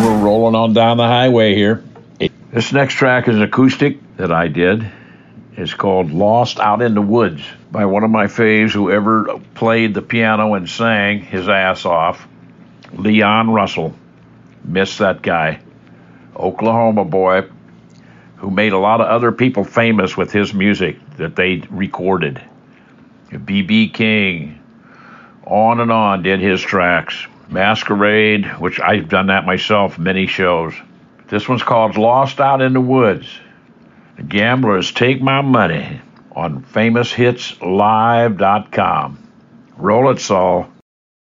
we're rolling on down the highway here. This next track is an acoustic that I did. It's called Lost Out in the Woods by one of my faves who ever played the piano and sang his ass off, Leon Russell. Miss that guy. Oklahoma boy who made a lot of other people famous with his music that they recorded. B.B. King, on and on did his tracks. Masquerade, which I've done that myself, many shows. This one's called Lost Out in the Woods. The Gamblers Take My Money on FamousHitsLive.com. Roll it, Saul.